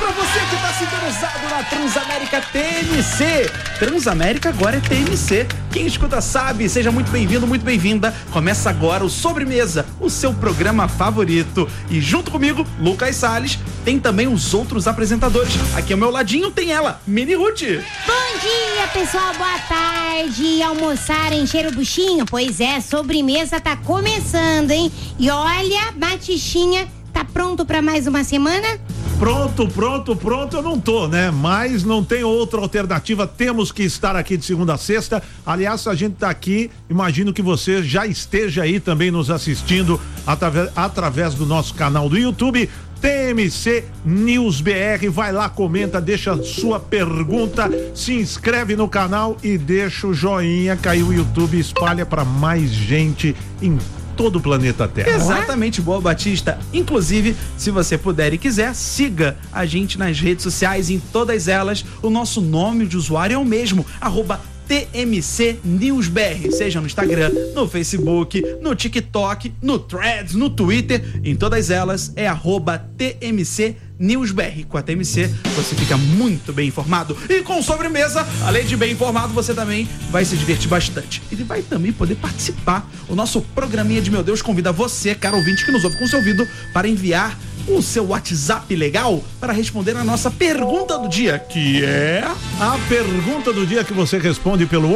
pra você que tá sintonizado na Transamérica TMC. Transamérica agora é TMC. Quem escuta sabe, seja muito bem-vindo, muito bem-vinda. Começa agora o Sobremesa, o seu programa favorito. E junto comigo, Lucas Salles, tem também os outros apresentadores. Aqui ao meu ladinho tem ela, Mini Ruth. Bom dia, pessoal, boa tarde. Almoçar, encher o buchinho? Pois é, sobremesa tá começando, hein? E olha, Batichinha, tá pronto pra mais uma semana? Pronto, eu não tô, né? Mas não tem outra alternativa, temos que estar aqui de segunda a sexta. Aliás, a gente tá aqui, imagino que você já esteja aí também nos assistindo através do nosso canal do YouTube, TMC News BR. Vai lá, comenta, deixa sua pergunta, se inscreve no canal e deixa o joinha, caiu o YouTube, espalha pra mais gente em todo o planeta Terra. Exatamente, boa, Batista. Inclusive, se você puder e quiser, siga a gente nas redes sociais, em todas elas. O nosso nome de usuário é o mesmo, @TMC News BR, seja no Instagram, no Facebook, no TikTok, no Threads, no Twitter, em todas elas é @TMC News BR. Com a TMC você fica muito bem informado, e com Sobremesa, além de bem informado, você também vai se divertir bastante. Ele vai também poder participar. O nosso programinha de Meu Deus convida você, caro ouvinte que nos ouve com seu ouvido, para enviar o seu WhatsApp legal para responder a nossa pergunta do dia, que é a pergunta do dia, que você responde pelo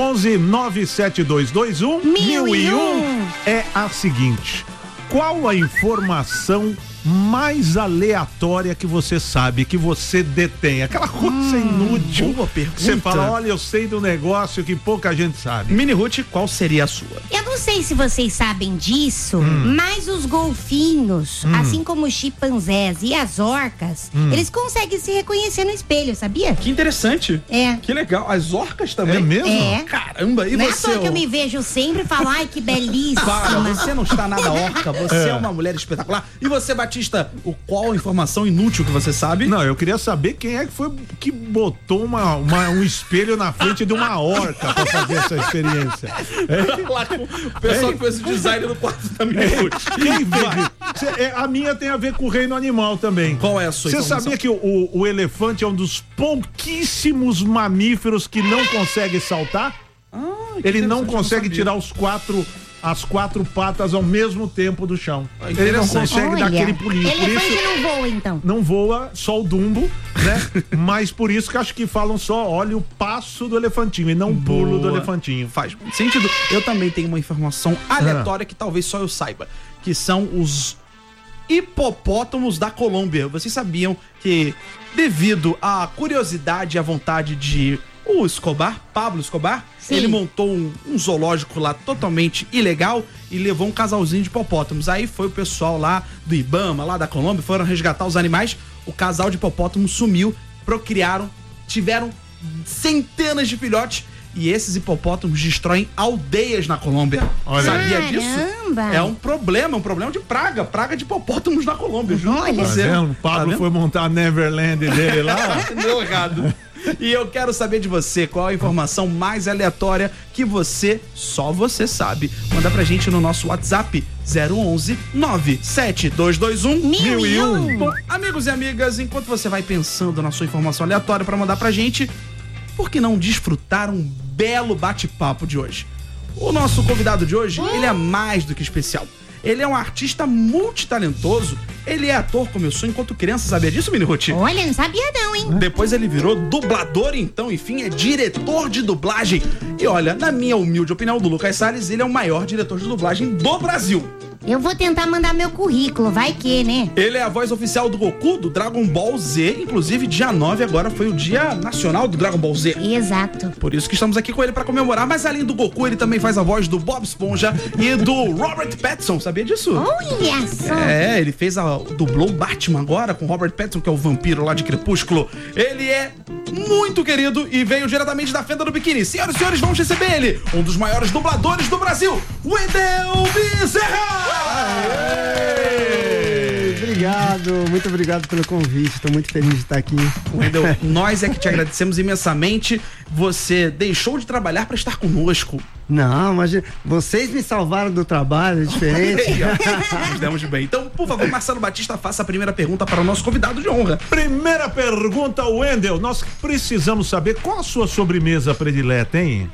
11-97221-1001. É a seguinte: qual a informação mais aleatória que você sabe, que você detém? Aquela coisa inútil. Boa pergunta. Você fala, olha, eu sei do negócio que pouca gente sabe. Mini Ruth, qual seria a sua? Eu não sei se vocês sabem disso, mas os golfinhos, assim como os chimpanzés e as orcas, eles conseguem se reconhecer no espelho, sabia? Que interessante. É. Que legal. As orcas também? É mesmo? É. Caramba, e Não é à você? toa que eu me vejo sempre e falo, ai, que belíssima. Para, você não está nada orca, você é uma mulher espetacular. E você, Batista, qual informação inútil que você sabe? Não, eu queria saber quem é que foi que botou um espelho na frente de uma orca pra fazer essa experiência. Lá com o pessoal que fez o design no quarto da Mini Ruth. Quem fez? A minha tem a ver com o reino animal também. Qual é a sua informação? Você sabia que o elefante é um dos pouquíssimos mamíferos que não consegue saltar? Ele não consegue tirar as quatro patas ao mesmo tempo do chão. Ele não consegue dar aquele pulinho. Elefante não voa, então. Não voa, só o Dumbo, né? Mas por isso que acho que falam só, olha o passo do elefantinho e não o pulo do elefantinho. Faz sentido. Eu também tenho uma informação aleatória que talvez só eu saiba, que são os hipopótamos da Colômbia. Vocês sabiam que, devido à curiosidade e à vontade de o Escobar, Pablo Escobar, sim, ele montou um zoológico lá totalmente ilegal e levou um casalzinho de hipopótamos. Aí foi o pessoal lá do Ibama, lá da Colômbia, foram resgatar os animais. O casal de hipopótamos sumiu, procriaram, tiveram centenas de filhotes. E esses hipopótamos destroem aldeias na Colômbia. Olha. Sabia disso? Caramba. É um problema de praga de hipopótamos na Colômbia. Juro pra você. Tá vendo? O Pablo foi montar a Neverland dele lá. Deu errado. E eu quero saber de você qual a informação mais aleatória que só você sabe. Manda pra gente no nosso WhatsApp 011-97221-1001. Bom, amigos e amigas, enquanto você vai pensando na sua informação aleatória pra mandar pra gente, por que não desfrutar um belo bate-papo de hoje? O nosso convidado de hoje, ele é mais do que especial. Ele é um artista multitalentoso. Ele é ator, começou enquanto criança, sabia disso, Mini Ruth? Olha, não sabia não, hein? Depois ele virou dublador, então, enfim, é diretor de dublagem. E olha, na minha humilde opinião, do Lucas Salles, ele é o maior diretor de dublagem do Brasil. Eu vou tentar mandar meu currículo, vai que, né? Ele é a voz oficial do Goku, do Dragon Ball Z. Inclusive, dia 9 agora foi o Dia Nacional do Dragon Ball Z. Exato. Por isso que estamos aqui com ele pra comemorar. Mas além do Goku, ele também faz a voz do Bob Esponja e do Robert Pattinson. Sabia disso? Olha só. É, ele dublou o Batman agora com Robert Pattinson, que é o vampiro lá de Crepúsculo. Ele é muito querido e veio diretamente da Fenda do Biquíni. Senhoras e senhores, vamos receber ele, um dos maiores dubladores do Brasil, Wendel Bezerra! Aê! muito obrigado pelo convite. Estou muito feliz de estar aqui. Wendel, nós é que te agradecemos imensamente. Você deixou de trabalhar para estar conosco. Não, mas vocês me salvaram do trabalho, é diferente. Nos demos bem. Então, por favor, Marcelo Batista, faça a primeira pergunta para o nosso convidado de honra. Primeira pergunta, Wendel. Nós precisamos saber qual a sua sobremesa predileta, hein?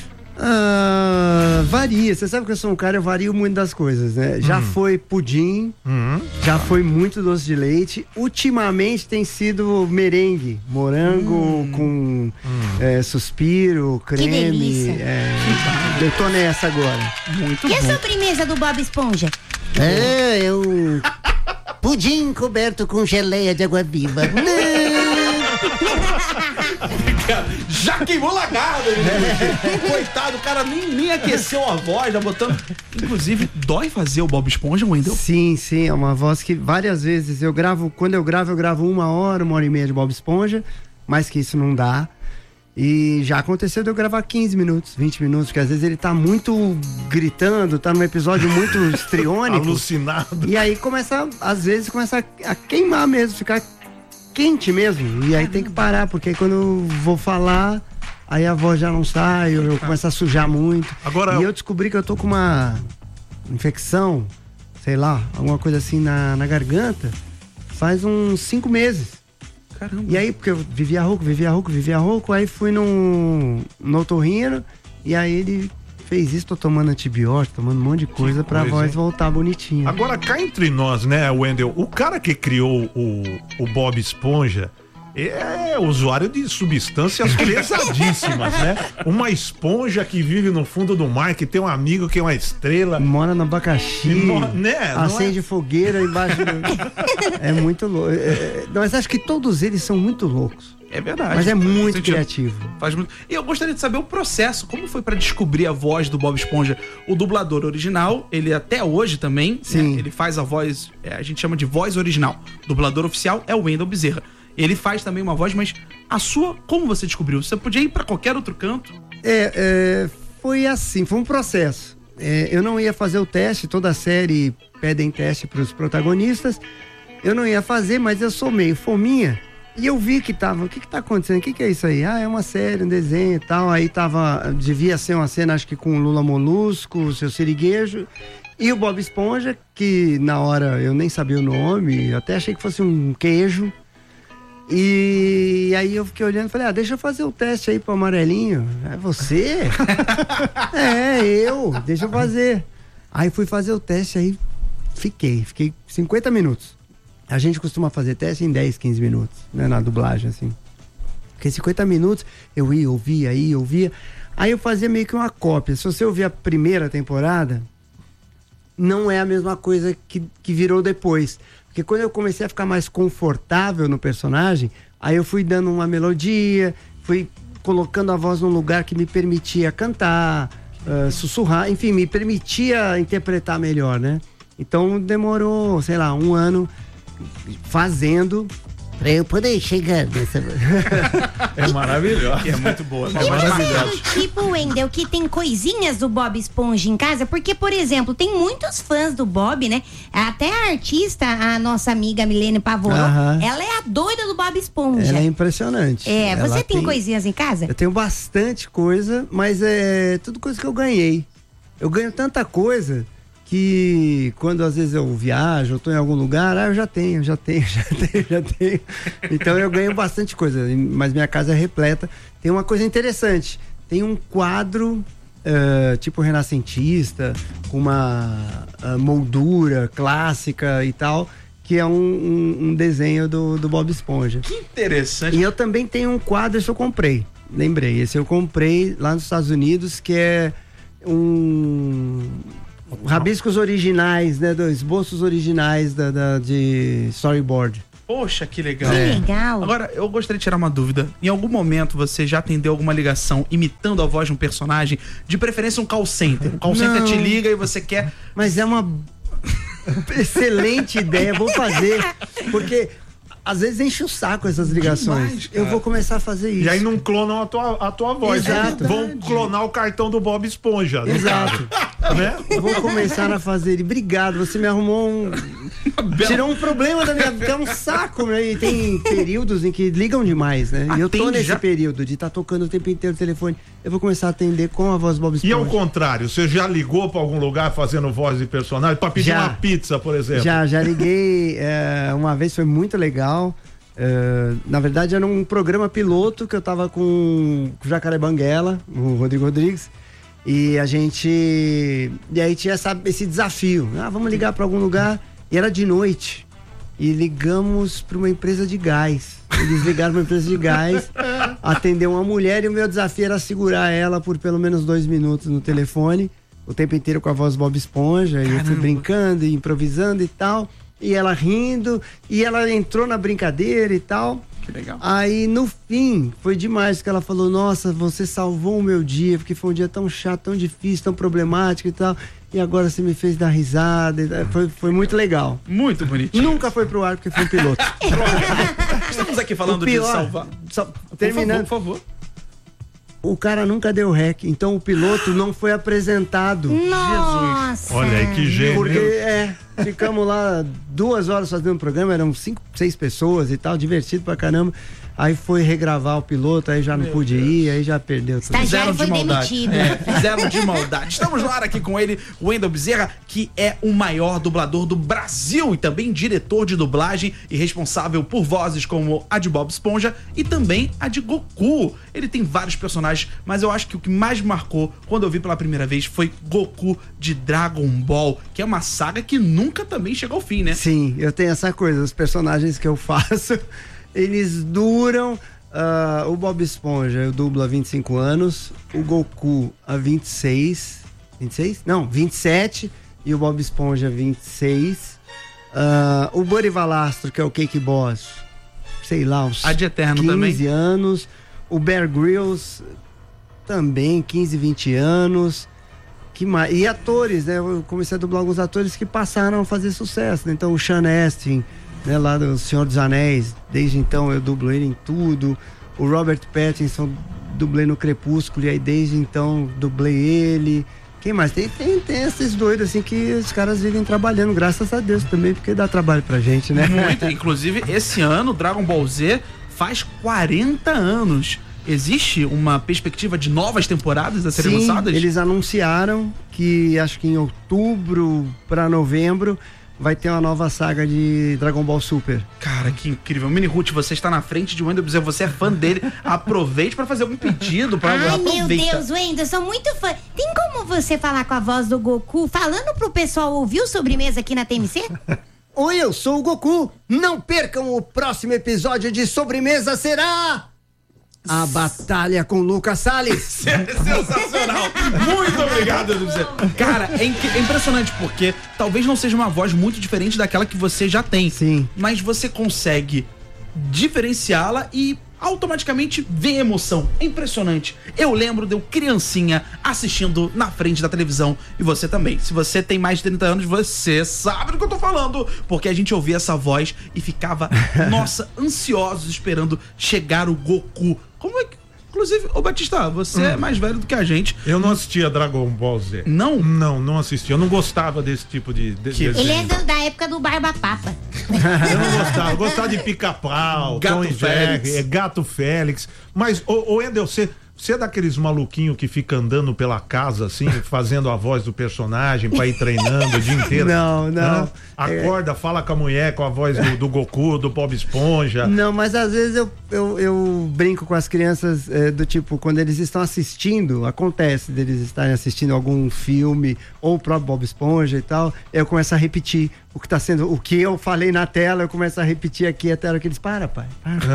Varia. Você sabe que eu sou um cara, eu vario muito das coisas, né? Já foi pudim, já foi muito doce de leite. Ultimamente tem sido merengue, morango com suspiro, creme. Que delícia. Eu tô nessa agora. Muito bom. E a sobremesa do Bob Esponja? É um pudim coberto com geleia de água-viva. Já queimou lagarto, gente. Coitado, o cara nem aqueceu a voz, já botando. Inclusive, dói fazer o Bob Esponja, Wendel? Sim, é uma voz que várias vezes eu gravo. Quando eu gravo 1 hora e meia de Bob Esponja. Mais que isso não dá. E já aconteceu de eu gravar 15 minutos, 20 minutos, porque às vezes ele tá muito gritando, tá num episódio muito estriônico. Alucinado. E aí às vezes começa a queimar mesmo, ficar quente mesmo. E aí tem que parar, porque aí quando eu vou falar, aí a voz já não sai, eu começo a sujar muito. Agora, e eu descobri que eu tô com uma infecção, sei lá, alguma coisa assim na garganta, faz uns 5 meses. Caramba. E aí, porque eu vivia rouco, aí fui no otorrino, e aí ele fez isso, tô tomando antibiótico, tomando um monte de coisa pra voz voltar bonitinha. Agora, cá entre nós, né, Wendel, o cara que criou o Bob Esponja é usuário de substâncias pesadíssimas, né? Uma esponja que vive no fundo do mar, que tem um amigo que é uma estrela. Mora no abacaxi, né? acende fogueira embaixo do... É muito louco. Mas acho que todos eles são muito loucos. É verdade. Mas é muito criativo. Faz muito. E eu gostaria de saber o processo, como foi pra descobrir a voz do Bob Esponja? O dublador original, ele até hoje também, sim, né, ele faz a voz, a gente chama de voz original. O dublador oficial é o Wendel Bezerra. Ele faz também uma voz, mas a sua, como você descobriu? Você podia ir pra qualquer outro canto? Foi assim, foi um processo. Eu não ia fazer o teste, toda a série pedem teste pros protagonistas. Eu não ia fazer, mas eu sou meio fominha. E eu vi que tava, o que tá acontecendo? O que é isso aí? É uma série, um desenho e tal. Aí devia ser uma cena, acho que com o Lula Molusco, o Seu Siriguejo. E o Bob Esponja, que na hora eu nem sabia o nome, até achei que fosse um queijo. E aí eu fiquei olhando e falei, deixa eu fazer o teste aí pro amarelinho. É você? Eu, deixa eu fazer. Aí fui fazer o teste, aí fiquei 50 minutos. A gente costuma fazer teste em 10, 15 minutos, né, na dublagem, assim. Fiquei 50 minutos, eu ia, ouvia. Aí eu fazia meio que uma cópia. Se você ouvir a primeira temporada, não é a mesma coisa que virou depois. Porque quando eu comecei a ficar mais confortável no personagem, aí eu fui dando uma melodia, fui colocando a voz num lugar que me permitia cantar, sussurrar, enfim, me permitia interpretar melhor, né? Então demorou, sei lá, 1 ano fazendo pra eu poder chegar nessa... É maravilhoso. É muito boa. E você é do tipo, Wendel, que tem coisinhas do Bob Esponja em casa? Porque, por exemplo, tem muitos fãs do Bob, né? Até a artista, a nossa amiga Milene Pavoro, ela é a doida do Bob Esponja. Ela é impressionante. Você tem coisinhas em casa? Eu tenho bastante coisa, mas é tudo coisa que eu ganhei. Eu ganho tanta coisa que quando às vezes eu viajo, eu tô em algum lugar, eu já tenho. Então eu ganho bastante coisa, mas minha casa é repleta. Tem uma coisa interessante, tem um quadro tipo renascentista, com uma moldura clássica e tal, que é um desenho do Bob Esponja. Que interessante. E eu também tenho um quadro, esse eu comprei, lembrei, esse eu comprei lá nos Estados Unidos, que é rabiscos originais, né? Esboços originais de storyboard. Poxa, que legal. Que legal. Agora, eu gostaria de tirar uma dúvida. Em algum momento você já atendeu alguma ligação imitando a voz de um personagem? De preferência um call center. Um call center te liga e você quer... Mas é uma excelente ideia, vou fazer. Porque... às vezes enche o saco essas ligações. Demais, eu vou começar a fazer isso. E aí não clonam a tua voz. Exato. Vão clonar o cartão do Bob Esponja. Exato. né? Vou começar a fazer. Ele, obrigado, você me arrumou tirou um problema da minha vida, é um saco, né? E tem períodos em que ligam demais, né? E eu tô nesse período de estar tocando o tempo inteiro o telefone. Eu vou começar a atender com a voz Bob Esponja. E ao contrário, você já ligou pra algum lugar fazendo voz de personagem? Pra pedir uma pizza, por exemplo? Já liguei uma vez, foi muito legal. Na verdade era um programa piloto que eu tava com o Jacaré Banguela, o Rodrigo Rodrigues, e a gente e aí tinha esse desafio, vamos ligar para algum lugar, e era de noite e ligamos para uma empresa de gás. Eles ligaram para uma empresa de gás, atendeu uma mulher e o meu desafio era segurar ela por pelo menos 2 minutos no telefone, o tempo inteiro com a voz Bob Esponja. Caramba. E eu fui brincando e improvisando e tal. E ela rindo, e ela entrou na brincadeira e tal. Que legal. Aí no fim, foi demais, que ela falou, nossa, você salvou o meu dia, porque foi um dia tão chato, tão difícil, tão problemático e tal. E agora você me fez dar risada. Foi muito legal. Muito bonitinho. Nunca foi pro ar porque foi um piloto. Estamos aqui falando de salvar. Terminando. Por favor. O cara nunca deu rec, então o piloto não foi apresentado. Nossa! Olha aí que gênio. Porque ficamos lá 2 horas fazendo o programa, eram 5, 6 pessoas e tal, divertido pra caramba. Aí foi regravar o piloto, aí já não pude ir, aí já perdeu tudo. Estagiário foi demitido. Fizeram de maldade. Estamos no ar aqui com ele, o Wendel Bezerra, que é o maior dublador do Brasil e também diretor de dublagem e responsável por vozes como a de Bob Esponja e também a de Goku. Ele tem vários personagens, mas eu acho que o que mais marcou quando eu vi pela primeira vez foi Goku de Dragon Ball, que é uma saga que nunca também chegou ao fim, né? Sim, eu tenho essa coisa, os personagens que eu faço, eles duram. O Bob Esponja eu dublo há 25 anos, o Goku há 26. 26? Não, 27. E o Bob Esponja 26. O Buddy Valastro, que é o Cake Boss, sei lá, uns Ad Eterno 15 também. anos. O Bear Grylls também, 15, 20 anos. Que mais? E atores, né? Eu comecei a dublar alguns atores que passaram a fazer sucesso, né? Então o Sean Astin, né, lá do Senhor dos Anéis, desde então eu dublo ele em tudo. O Robert Pattinson, dublei no Crepúsculo, e aí desde então dublei ele. Quem mais? Tem esses doidos assim que os caras vivem trabalhando, graças a Deus também, porque dá trabalho pra gente, né? Muito. Inclusive, esse ano, Dragon Ball Z faz 40 anos. Existe uma perspectiva de novas temporadas a serem lançadas? Eles anunciaram que acho que em outubro pra novembro vai ter uma nova saga de Dragon Ball Super. Cara, que incrível. Mini Ruth, você está na frente de Wendel Bezerra, você é fã dele. Aproveite para fazer algum pedido. Ai, meu Deus, Wendel, sou muito fã. Tem como você falar com a voz do Goku, falando pro pessoal ouvir o Sobremesa aqui na TMC? Oi, eu sou o Goku. Não percam o próximo episódio de Sobremesa, será a batalha com Lucas Salles. Sensacional. Muito obrigado, Wendel Bezerra. Cara, é impressionante porque talvez não seja uma voz muito diferente daquela que você já tem. Sim. Mas você consegue diferenciá-la e automaticamente ver emoção. É impressionante. Eu lembro de eu criancinha assistindo na frente da televisão, e você também. Se você tem mais de 30 anos, você sabe do que eu tô falando, porque a gente ouvia essa voz e ficava, nossa, ansiosos esperando chegar o Goku. Como é que... Inclusive, ô Batista, você é mais velho do que a gente. Eu não assistia Dragon Ball Z. Não? Não assistia. Eu não gostava desse tipo de Ele é da época do Barba Papa. Eu não gostava. Eu gostava de Pica-Pau, Tom e Jerry, Gato Félix. Mas, ô Wendel, você é daqueles maluquinhos que fica andando pela casa, assim, fazendo a voz do personagem pra ir treinando o dia inteiro? Não. Acorda, fala com a mulher, com a voz do Goku, do Bob Esponja. Não, mas às vezes eu brinco com as crianças do tipo, quando eles estão assistindo, acontece deles estarem assistindo algum filme ou o próprio Bob Esponja e tal, eu começo a repetir o que eu falei na tela, eu começo a repetir aqui até a hora que eles, para, pai.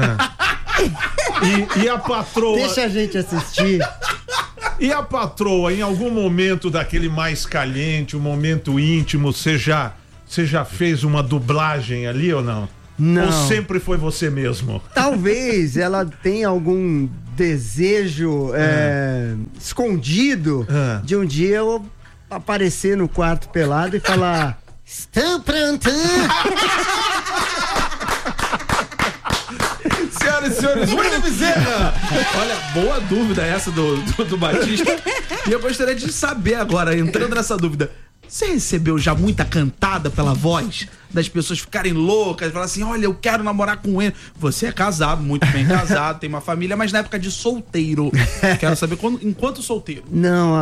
E a patroa... Deixa a gente assistir. E a patroa, em algum momento daquele mais caliente, um momento íntimo, você já fez uma dublagem ali ou não? Não. Ou sempre foi você mesmo? Talvez ela tenha algum desejo escondido de um dia eu aparecer no quarto pelado e falar: estou pronto. senhoras e senhores, Wendel Bezerra. Olha, boa dúvida essa do Batista. E eu gostaria de saber agora, entrando nessa dúvida, você recebeu já muita cantada pela voz? Das pessoas ficarem loucas, falar assim, olha, eu quero namorar com ele. Você é casado, muito bem casado, tem uma família, mas na época de solteiro. Quero saber enquanto solteiro. Não,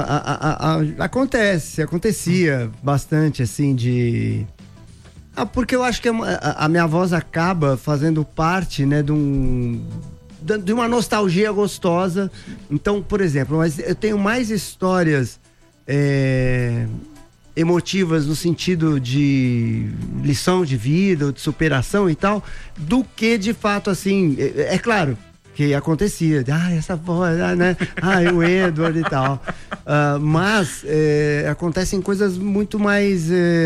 acontecia bastante, assim, de... porque eu acho que a minha voz acaba fazendo parte, né, de uma nostalgia gostosa. Então, por exemplo, mas eu tenho mais histórias emotivas no sentido de lição de vida ou de superação e tal, do que de fato, assim, é claro que acontecia, essa voz, né, o Edward e tal, mas acontecem coisas muito mais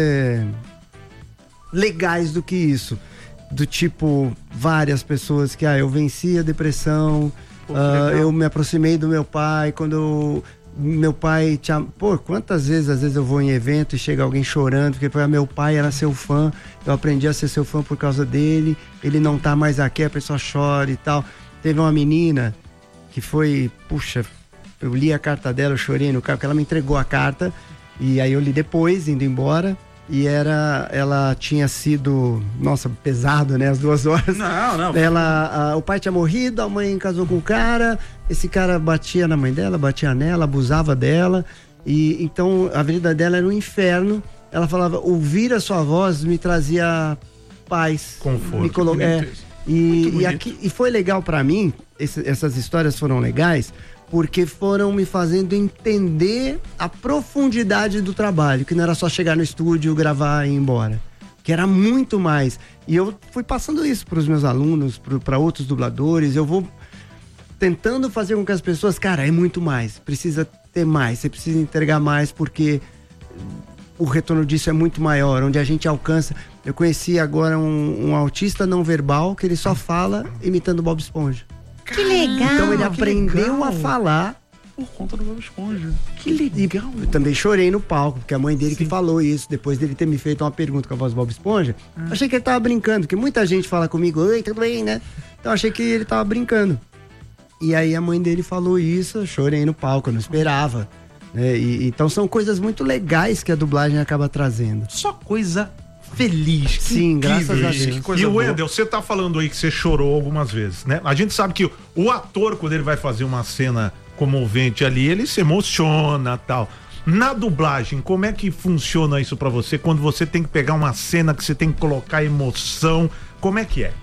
legais do que isso, do tipo, várias pessoas que, eu venci a depressão, eu me aproximei do meu pai, quando meu pai quantas vezes, às vezes eu vou em evento e chega alguém chorando, porque meu pai era seu fã, eu aprendi a ser seu fã por causa dele, ele não tá mais aqui, a pessoa chora e tal. Teve uma menina que foi, eu li a carta dela, eu chorei no carro, porque ela me entregou a carta, e aí eu li depois, indo embora, e ela tinha sido, pesado, né, as 2 horas. Não. O pai tinha morrido, a mãe casou com o cara, esse cara batia na mãe dela, batia nela, abusava dela, e então a vida dela era um inferno. Ela falava, ouvir a sua voz me trazia paz. Conforto. E foi legal pra mim, essas histórias foram legais, porque foram me fazendo entender a profundidade do trabalho, que não era só chegar no estúdio, gravar e ir embora, que era muito mais. E eu fui passando isso para os meus alunos, para outros dubladores, eu vou tentando fazer com que as pessoas, cara, é muito mais, precisa ter mais, você precisa entregar mais, porque o retorno disso é muito maior, onde a gente alcança. Eu conheci agora um autista não verbal, que ele só fala imitando Bob Esponja. Que legal! Então ele aprendeu a falar por conta do Bob Esponja. Que legal! Eu também chorei no palco, porque a mãe dele que falou isso, depois dele ter me feito uma pergunta com a voz do Bob Esponja. Achei que ele tava brincando, porque muita gente fala comigo, oi, tudo bem, né? Então achei que ele tava brincando. E aí a mãe dele falou isso, eu chorei no palco, eu não esperava. Né? Então são coisas muito legais que a dublagem acaba trazendo. Só coisa feliz. Sim, graças a Deus. E o Wendel, você tá falando aí que você chorou algumas vezes, né? A gente sabe que o ator, quando ele vai fazer uma cena comovente ali, ele se emociona e tal. Na dublagem, como é que funciona isso pra você? Quando você tem que pegar uma cena que você tem que colocar emoção, como é que é?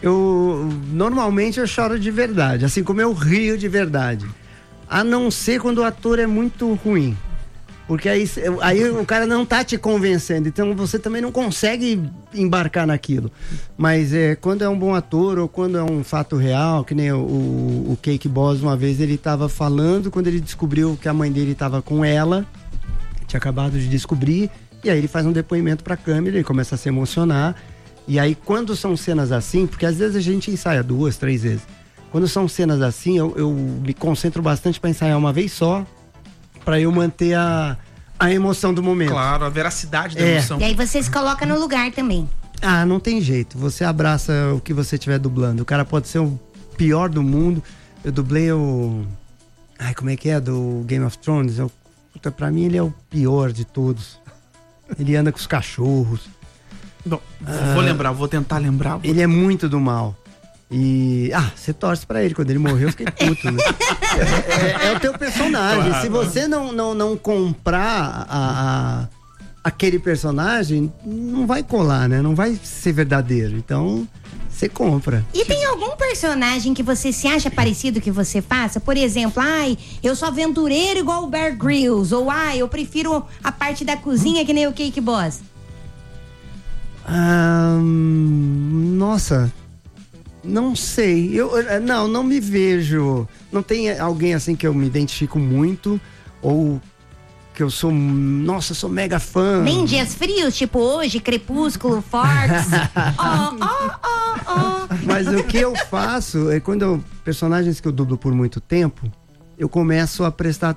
Normalmente eu choro de verdade, assim como eu rio de verdade. A não ser quando o ator é muito ruim. Porque aí o cara não tá te convencendo, então você também não consegue embarcar naquilo. Mas quando é um bom ator ou quando é um fato real, que nem o Cake Boss, uma vez ele tava falando, quando ele descobriu que a mãe dele tava com ela, tinha acabado de descobrir, e aí ele faz um depoimento pra câmera, ele começa a se emocionar, e aí quando são cenas assim, porque às vezes a gente ensaia 2, 3 vezes, quando são cenas assim, eu me concentro bastante pra ensaiar uma vez só, pra eu manter a emoção do momento. Claro, a veracidade da emoção. E aí você se coloca no lugar também. Não tem jeito. Você abraça o que você estiver dublando. O cara pode ser o pior do mundo. Eu dublei como é que é? Do Game of Thrones. Pra mim ele é o pior de todos. Ele anda com os cachorros. Bom, vou tentar lembrar. Ele é muito do mal. E você torce pra ele. Quando ele morreu, eu fiquei puto, né? É o teu personagem. Claro. Se você não comprar aquele personagem, não vai colar, né? Não vai ser verdadeiro. Então, você compra. E tem algum personagem que você se acha parecido que você faça? Por exemplo, eu sou aventureiro igual o Bear Grylls. Ou, eu prefiro a parte da cozinha que nem o Cake Boss. Nossa... Não sei, não me vejo, não tem alguém assim que eu me identifico muito, ou que eu sou mega fã. Nem dias frios, tipo hoje, Crepúsculo, Forks. Mas o que eu faço é quando personagens que eu dublo por muito tempo, eu começo a prestar